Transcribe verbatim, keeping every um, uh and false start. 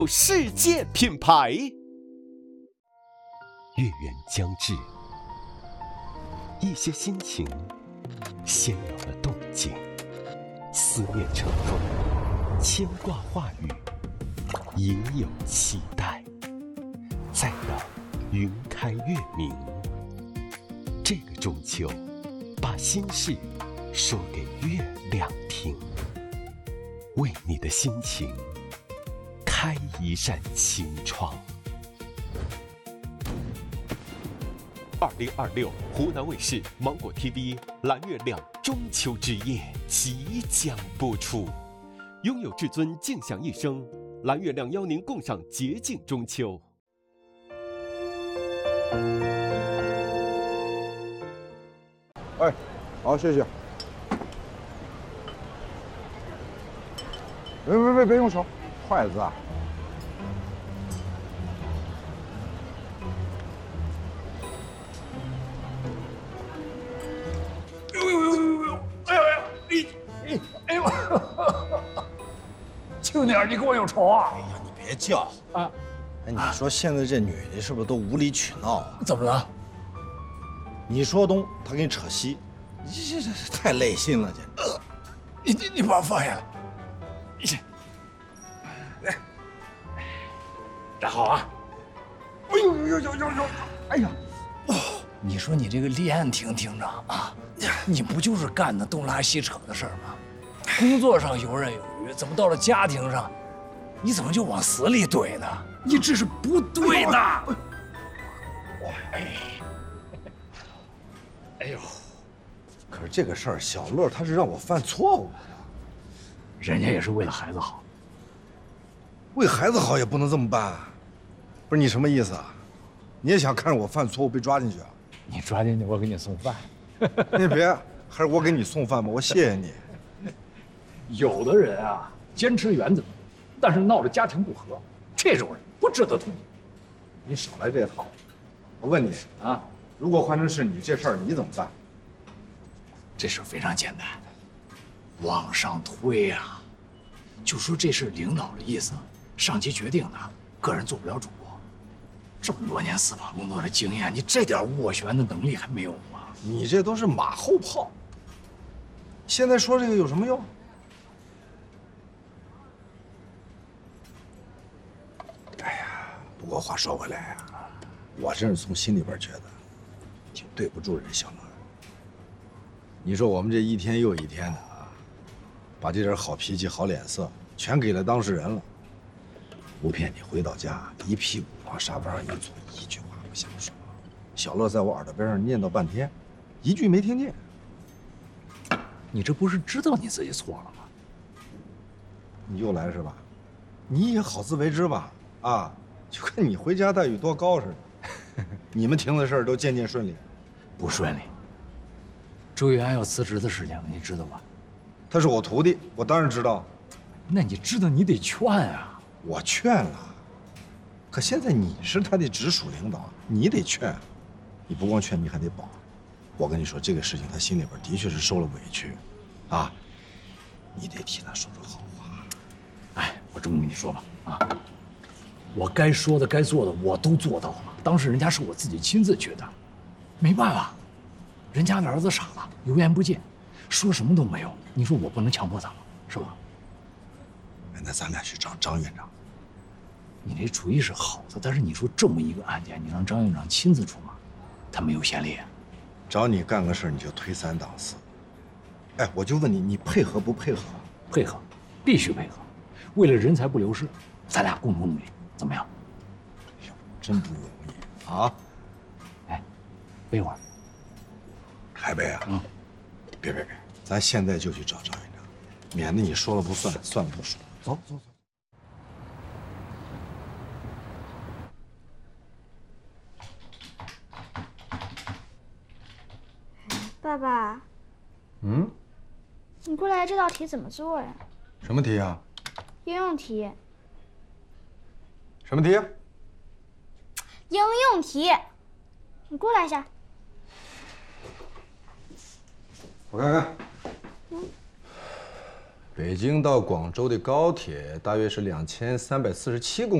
世界品牌。月圆将至，一些心情先有了动静，思念成风，牵挂话语，隐有期待，再到云开月明。这个中秋，把心事说给月亮听，为你的心情开一扇清窗。二零二六湖南卫视芒果 T V 蓝月亮中秋之夜即将播出，拥有至尊静享一生，蓝月亮邀您共赏洁净中秋。 哎，好，谢谢。别别别别用手，筷子啊！ 呦呦呦呦呦！哎呦哎哎哎呦！轻点，你跟我有仇啊？ 哎呀，你别叫啊！ 哎，你说现在这女的是不是都无理取闹啊？ 怎么了？ 你说东，她给你扯西，你这这这太累心了，这。 呃，你你你把我放下来，你来，站好啊！哎呦呦呦呦呦呦！哎呀，哦，你说你这个立案厅厅长啊，你不就是干的东拉西扯的事儿吗？工作上游刃有余，怎么到了家庭上，你怎么就往死里怼呢？你这是不对的。哎。哎呦， 可是这个事儿，小乐他是让我犯错误的， 人家也是为了孩子好。 为孩子好也不能这么办，不是你什么意思啊？你也想看着我犯错误被抓进去啊？ 你抓进去，我给你送饭。 你别，还是我给你送饭吧，我谢谢你。 有的人啊，坚持原则，但是闹得家庭不和，这种人不值得同情。 你少来这套。我问你啊。如果换成是你，这事儿你怎么办？ 这事非常简单，往上推呀，就说这是领导的意思，上级决定的，个人做不了主。这么多年司法工作的经验，你这点斡旋的能力还没有吗？ 你这都是马后炮。现在说这个有什么用？哎呀，不过话说回来呀，我真是从心里边觉得。挺对不住人小乐。你说我们这一天又一天的啊，把这点好脾气、好脸色全给了当事人了。不骗你，回到家一屁股往沙发上一坐，一句话不想说。小乐在我耳朵边上念叨半天，一句没听见。 你这不是知道你自己错了吗？ 你又来是吧？你也好自为之吧？啊，就跟你回家待遇多高似的。你们庭的事儿都渐渐顺利， 不顺利。周玉安要辞职的事情，你知道吧？ 他是我徒弟，我当然知道。 那你知道你得劝啊。 我劝了，可现在你是他的直属领导，你得劝。你不光劝，你还得保。我跟你说，这个事情他心里边的确是受了委屈，啊，你得替他说说好话。 哎，我这么跟你说吧，啊。我该说的、该做的我都做到了。当时人家是我自己亲自去的，没办法，人家的儿子傻了，油盐不进，说什么都没有。你说我不能强迫他吗？是吧？ 那咱俩去找张院长。 你这主意是好的，但是你说这么一个案件，你让张院长亲自出马，他没有先例。 找你干个事你就推三挡四。哎，我就问你，你配合不配合？ 配合，必须配合。为了人才不流失，咱俩共同努力。怎么样？ 哟，真不容易啊！ 哎，背会儿。 还背啊？ 嗯。 别别别，咱现在就去找张院长，免得你说了不算，算了不说。走走走。 爸爸。 嗯。 你过来，这道题怎么做呀？ 什么题啊？ 应用题。 什么题？ 应用题，你过来一下。 我看看。嗯。 北京到广州的高铁大约是两千三百四十七公里。